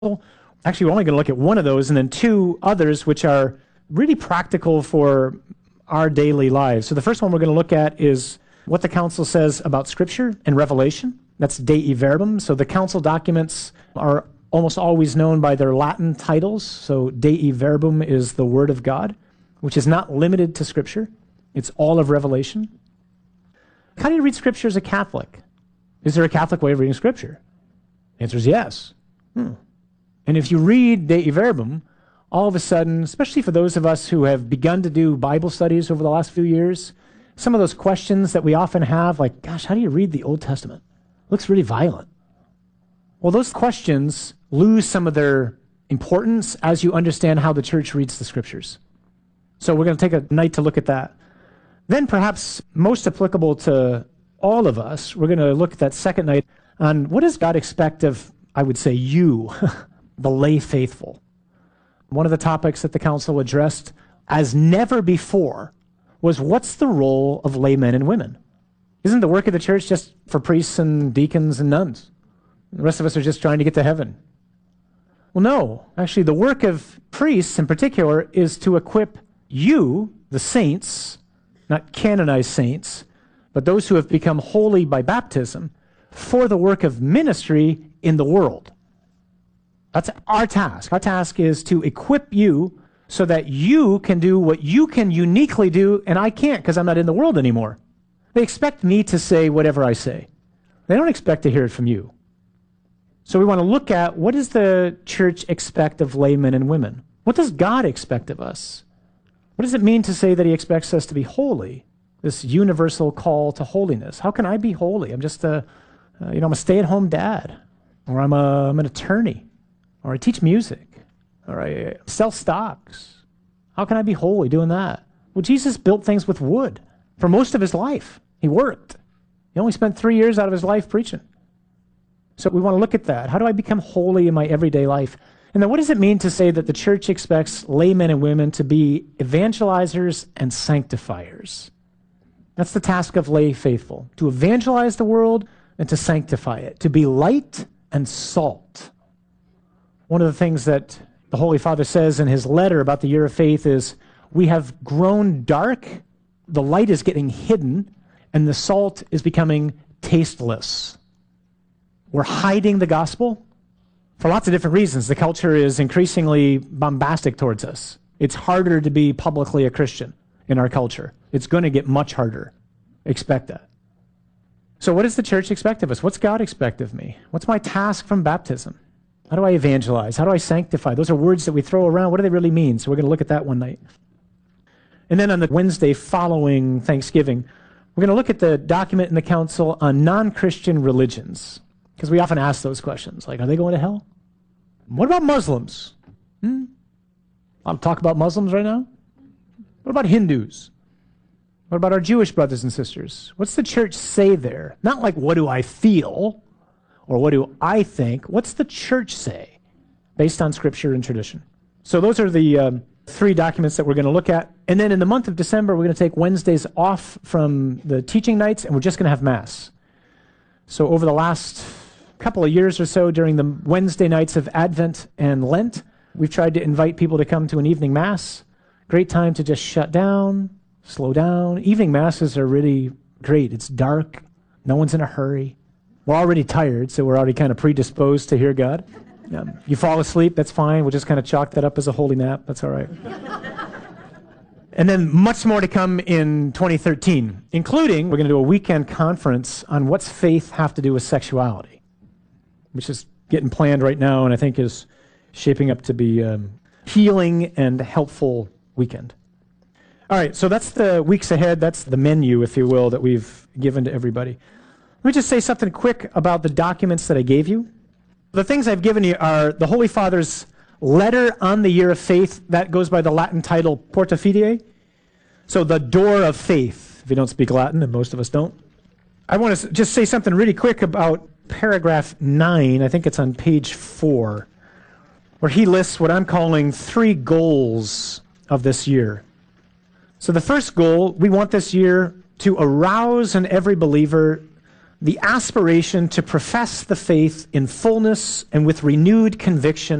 Actually, we're only going to look at one of those and then two others which are really practical for our daily lives. So the first one we're going to look at is what the council says about Scripture and Revelation. That's Dei Verbum. So the council documents are almost always known by their Latin titles. So Dei Verbum is the Word of God, which is not limited to Scripture. It's all of Revelation. How do you read Scripture as a Catholic? Is there a Catholic way of reading Scripture? The answer is yes. And if you read Dei Verbum, all of a sudden, especially for those of us who have begun to do Bible studies over the last few years, some of those questions that we often have, like, gosh, how do you read the Old Testament? It looks really violent. Well, those questions lose some of their importance as you understand how the church reads the Scriptures. So we're going to take a night to look at that. Then perhaps most applicable to all of us, we're going to look at that second night on what does God expect of, I would say, you, the lay faithful. One of the topics that the council addressed as never before was what's the role of laymen and women? Isn't the work of the church just for priests and deacons and nuns? The rest of us are just trying to get to heaven. Well, no. Actually, the work of priests in particular is to equip you, the saints, not canonized saints, but those who have become holy by baptism, for the work of ministry in the world. That's our task. Our task is to equip you so that you can do what you can uniquely do, and I can't because I'm not in the world anymore. They expect me to say whatever I say. They don't expect to hear it from you. So we want to look at what does the church expect of laymen and women? What does God expect of us? What does it mean to say that he expects us to be holy? This universal call to holiness. How can I be holy? I'm just I'm a stay-at-home dad, or I'm an attorney, or I teach music, or I sell stocks. How can I be holy doing that? Well, Jesus built things with wood for most of his life. He worked. He only spent 3 years out of his life preaching. So we want to look at that. How do I become holy in my everyday life? And then what does it mean to say that the church expects laymen and women to be evangelizers and sanctifiers? That's the task of lay faithful, to evangelize the world and to sanctify it, to be light and salt. One of the things that the Holy Father says in his letter about the year of faith is, we have grown dark, the light is getting hidden, and the salt is becoming tasteless. We're hiding the gospel for lots of different reasons. The culture is increasingly bombastic towards us. It's harder to be publicly a Christian in our culture. It's going to get much harder. Expect that. So what does the church expect of us? What's God expect of me? What's my task from baptism? How do I evangelize? How do I sanctify? Those are words that we throw around. What do they really mean? So we're going to look at that one night. And then on the Wednesday following Thanksgiving, we're going to look at the document in the council on non-Christian religions. Because we often ask those questions, like, are they going to hell? What about Muslims? I'll talk about Muslims right now. What about Hindus? What about our Jewish brothers and sisters? What's the church say there? Not like, what do I feel? Or what do I think? What's the church say based on Scripture and tradition? So those are the three documents that we're going to look at. And then in the month of December, we're going to take Wednesdays off from the teaching nights, and we're just going to have Mass. So over the last couple of years or so, during the Wednesday nights of Advent and Lent, we've tried to invite people to come to an evening Mass. Great time to just shut down, slow down. Evening Masses are really great. It's dark. No one's in a hurry. We're already tired, so we're already kind of predisposed to hear God. You fall asleep, that's fine. We'll just kind of chalk that up as a holy nap. That's all right. And then much more to come in 2013, including we're going to do a weekend conference on what's faith have to do with sexuality, which is getting planned right now and I think is shaping up to be healing and helpful weekend. All right, so that's the weeks ahead. That's the menu, if you will, that we've given to everybody. Let me just say something quick about the documents that I gave you. The things I've given you are the Holy Father's letter on the year of faith. That goes by the Latin title Porta Fidei. So the door of faith, if you don't speak Latin, and most of us don't. I want to just say something really quick about paragraph 9. I think it's on page 4, where he lists what I'm calling 3 goals of this year. So the first goal, we want this year to arouse in every believer the aspiration to profess the faith in fullness and with renewed conviction